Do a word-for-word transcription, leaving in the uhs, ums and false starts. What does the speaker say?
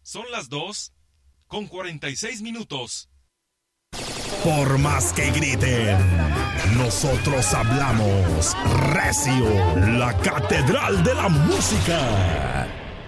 Son las dos con cuarenta y seis minutos. Por más que griten, nosotros hablamos recio, la catedral de la música.